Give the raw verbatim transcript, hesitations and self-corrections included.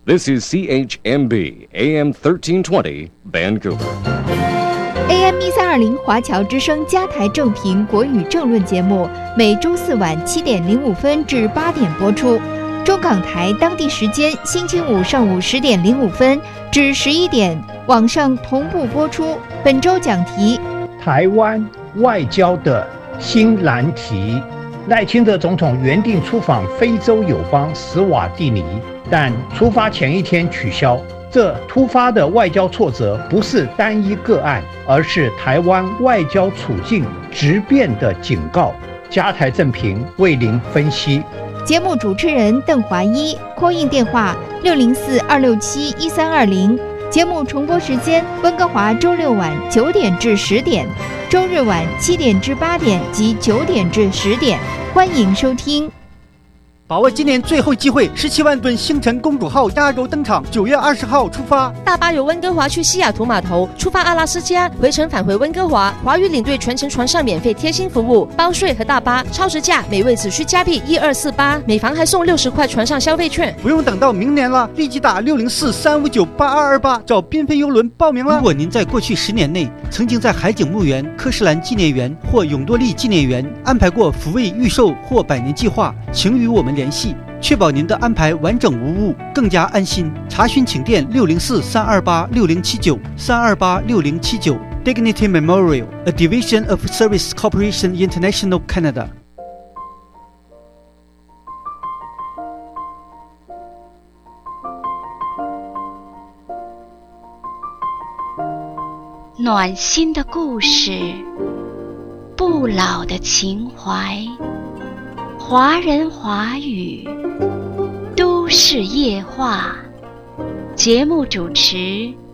This is C H M B A M thirteen twenty Vancouver. A M 一三二零华侨之声加台正评国语政论节目，每周四晚七点零五分至八点播出。中港台当地时间星期五上午十点零五分至十一点，网上同步播出。本周讲题： 台湾外交的新难题。赖清德总统原定出访非洲友邦史瓦蒂尼，但出发前一天取消。这突发的外交挫折不是单一个案，而是台湾外交处境质变的警告。加台正评为您分析。 节目主持人邓华一 ，call in 电话六零四二六七一三二零。节目重播时间：温哥华周六晚九点至十点，周日晚七点至八点及九点至十点。欢迎收听。 把握今年最后机会，十七万吨星辰公主号压轴登场，九月二十号出发。 大巴由温哥华去西雅图码头，出发阿拉斯加，回程返回温哥华。华语领队全程船上免费贴心服务，包税和大巴，超值价，每位只需加币一二四八，每房还送六十块船上消费券。 不用等到明年了，立即打六零四三五九八二二八找缤纷邮轮报名了。 如果您在过去十年内曾经在海景墓园、科士兰纪念园或永多利纪念园安排过福卫预售或百年计划，请与我们联系，确保您的安排完整无误，更加安心。查询请电六零四三二八六零七九三二八六零七九 Dignity Memorial, a division of Service Corporation International Canada。 暖心的故事，不老的情怀，华人华语，都市夜话。节目主持